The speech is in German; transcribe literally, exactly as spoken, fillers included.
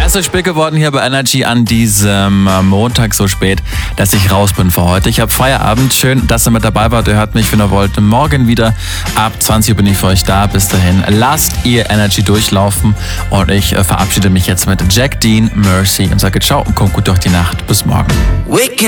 ist so spät geworden hier bei Energy an diesem Montag so spät, dass ich raus bin für heute. Ich habe Feierabend. Schön, dass ihr mit dabei wart. Ihr hört mich, wenn ihr wollt, morgen wieder. Ab zwanzig Uhr bin ich für euch da. Bis dahin, lasst ihr Energy durchlaufen. Und ich äh, verabschiede mich jetzt mit Jack Dean, Mercy und sage ciao und kommt gut durch die Nacht. Bis morgen.